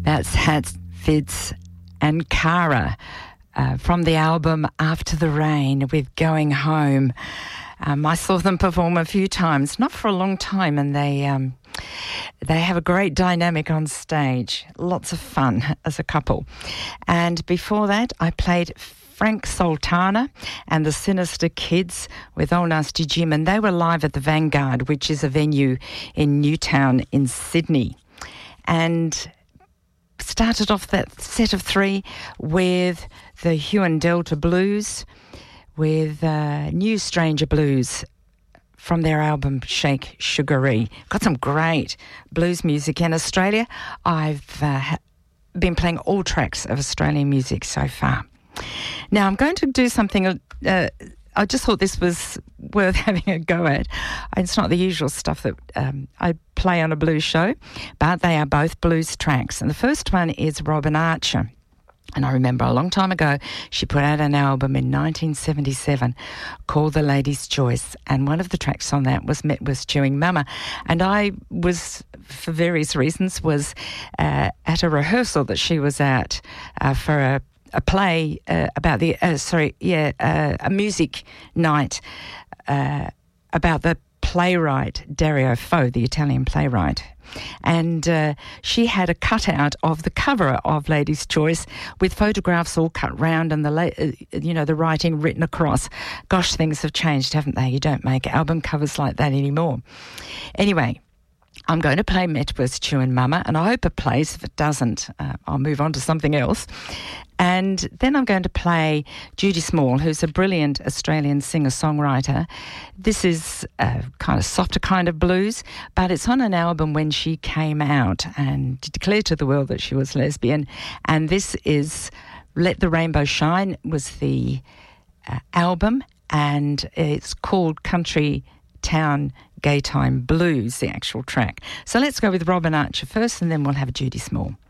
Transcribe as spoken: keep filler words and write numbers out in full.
That's Hat Fitz and Cara uh, from the album After the Rain with Going Home. Um, I saw them perform a few times, not for a long time, and they um, they have a great dynamic on stage. Lots of fun as a couple. And before that, I played Frank Sultana and the Sinister Kids with Old Nasty Jim, and they were live at the Vanguard, which is a venue in Newtown in Sydney. And started off that set of three with the Huon Delta Blues, with uh, New Stranger Blues from their album Shake Sugaree. Got some great blues music in Australia. I've uh, been playing all tracks of Australian music so far. Now I'm going to do something, uh, I just thought this was worth having a go at. It's not the usual stuff that um, I play on a blues show, but they are both blues tracks. And the first one is Robin Archer. And I remember a long time ago, she put out an album in nineteen seventy-seven called The Lady's Choice. And one of the tracks on that was Met Was Chewing Mama. And I was, for various reasons, was uh, at a rehearsal that she was at uh, for a, a play uh, about the, uh, sorry, yeah, uh, a music night uh, about the playwright Dario Fo, the Italian playwright. And uh, she had a cutout of the cover of Lady's Choice with photographs all cut round and the la- uh, you know the writing written across. Gosh, things have changed, haven't they? You don't make album covers like that anymore. Anyway, I'm going to play Met Was Chewin' Mama, and I hope it plays. If it doesn't, uh, I'll move on to something else. And then I'm going to play Judy Small, who's a brilliant Australian singer-songwriter. This is a kind of softer kind of blues, but it's on an album when she came out and declared to the world that she was lesbian. And this is Let the Rainbow Shine was the uh, album, and it's called Country Town Gay Time Blues, the actual track. So let's go with Robin Archer first, and then we'll have Judy Small.